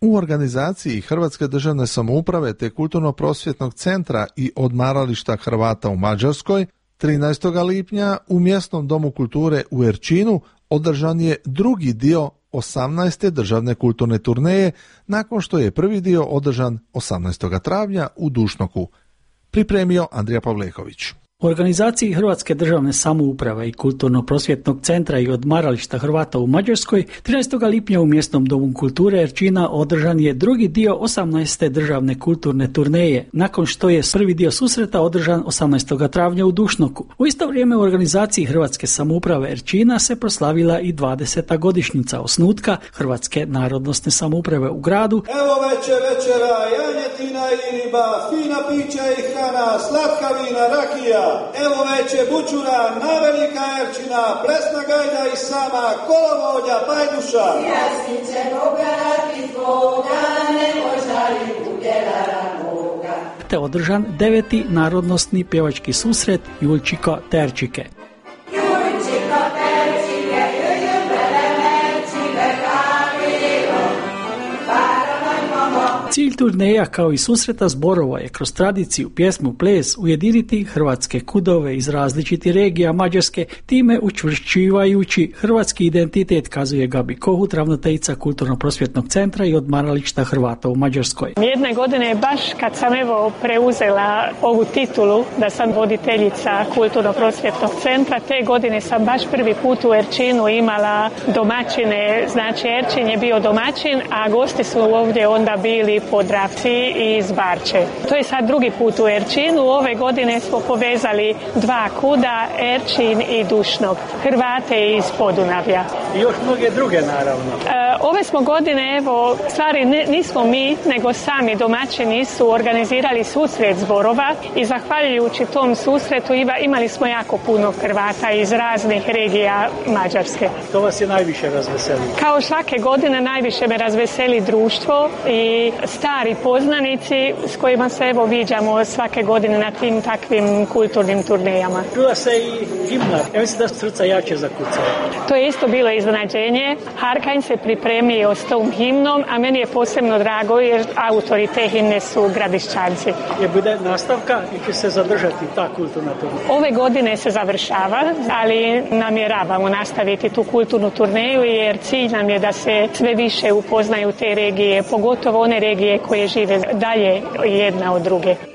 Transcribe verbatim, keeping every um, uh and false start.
U organizaciji Hrvatske državne samouprave te Kulturno-prosvjetnog centra i odmarališta Hrvata u Mađarskoj trinaestog lipnja u Mjesnom domu kulture u Erčinu održan je drugi dio osamnaeste državne kulturne turneje nakon što je prvi dio održan osamnaestog travnja u Dušnoku. Pripremio Andrija Pavleković. U organizaciji Hrvatske državne samouprave i Kulturno-prosvjetnog centra i odmarališta Hrvata u Mađarskoj trinaestog lipnja u Mjesnom domu kulture Erčina održan je drugi dio osamnaeste državne kulturne turneje, nakon što je prvi dio susreta održan osamnaestog travnja u Dušnoku. U isto vrijeme u organizaciji Hrvatske samouprave Erčina se proslavila i dvadeseta godišnjica osnutka Hrvatske narodnosne samouprave u gradu. Evo večer večera, janjetina i riba, fina pića i hrana, slatka vina, rakija. Evo veće bučura, navelika Erčina, plesna gajda i sama, kolovođa, pajduša. Jasnice pogarati tvoga, ne možali udjelara moga. Te održan deveti narodnosni pjevački susret Julčiko Terčike. Cilj turneja kao i susreta zborova je kroz tradiciju, pjesmu, ples ujediniti hrvatske kudove iz različitih regija Mađarske, time učvršćivajući hrvatski identitet, kazuje Gabi Kohut, ravnateljica Kulturno-prosvjetnog centra i odmarališta Hrvata u Mađarskoj. Jedne godine baš kad sam evo preuzela ovu titulu da sam voditeljica Kulturno-prosvjetnog centra, te godine sam baš prvi put u Erčinu imala domaćine, znači Erčin je bio domaćin, a gosti su ovdje onda bili Podravci iz Barče. To je sad drugi put u Erčinu. Ove godine smo povezali dva kuda, Erčin i Dušnok, Hrvate iz Podunavlja. I još mnoge druge, naravno. E, ove smo godine, evo, stvari ne, nismo mi, nego sami domaćini su organizirali susret zborova i zahvaljujući tom susretu imali smo jako puno Hrvata iz raznih regija Mađarske. To vas je najviše razveseli? Kao svake godine najviše me razveseli društvo i stari poznanici s kojima se evo viđamo svake godine na tim takvim kulturnim turnejama. Čula se i himna. Ja mislim da srca jače zakucaju. To je isto bilo iznenađenje. Harkanj se pripremio s tom himnom, a meni je posebno drago jer autori te himne su Gradišćanci. Je bude nastavka i će se zadržati ta kulturna turneja? Ove godine se završava, ali namjeravamo nastaviti tu kulturnu turneju jer cilj nam je da se sve više upoznaju te regije, pogotovo one regije koje žive dalje jedna od druge.